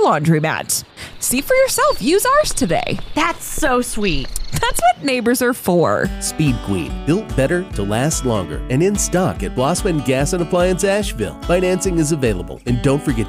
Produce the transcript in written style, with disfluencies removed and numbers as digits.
laundromat. See for yourself. Use ours today. That's so sweet. That's what neighbors are for. Speed Queen, built better to last longer, and in stock at Blossman Gas and Appliance Asheville. Financing is available, and don't forget